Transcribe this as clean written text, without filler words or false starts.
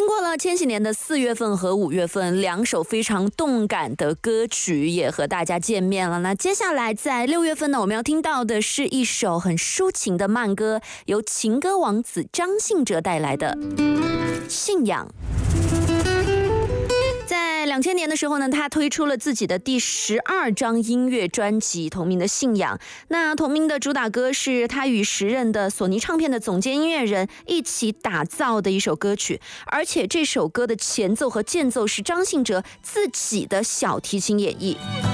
经过了千禧年的4月份和5月份2首非常动感的歌曲也和大家见面了。那接下来在6月份呢，我们要听到的是一首很抒情的慢歌，由情歌王子张信哲带来的《信仰》。在2000年的时候呢，他推出了自己的第12张音乐专辑，同名的《信仰》。那同名的主打歌是他与时任的索尼唱片的总监音乐人一起打造的一首歌曲，而且这首歌的前奏和间奏是张信哲自己的小提琴演绎。